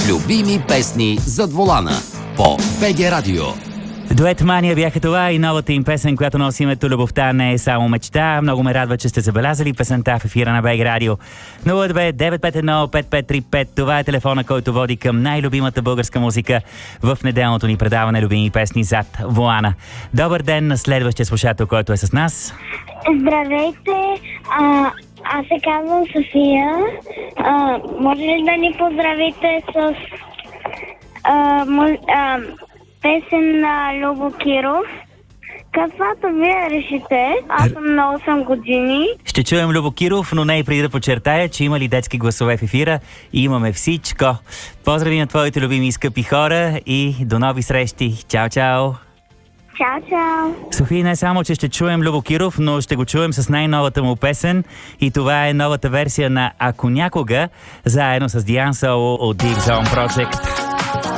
Любими песни зад волана по БГ Радио. Дует Мания бяха това и новата им песен, която носи името "Любовта не е само мечта". Много ме радва, че сте забелязали песента в ефира на БГ Радио. 029515535. Това е телефона, който води към най-любимата българска музика в неделното ни предаване "Любими песни зад волана". Добър ден на следващия слушател, който е с нас. Здравейте, аз се казвам София. Може ли да ни поздравите с песен на Любо Киров? Каквато вие решите. Аз съм на 8 години. Ще чуем Любо Киров, но не и преди да подчертая, че има ли детски гласове в ефира и имаме всичко. Поздрави на твоите любими и скъпи хора и до нови срещи. Чао, чао! Чао, чао! София, не само, че ще чуем Любо Киров, но ще го чуем с най-новата му песен и това е новата версия на "Ако някога", заедно с Диан Соло от Deep Zone Project.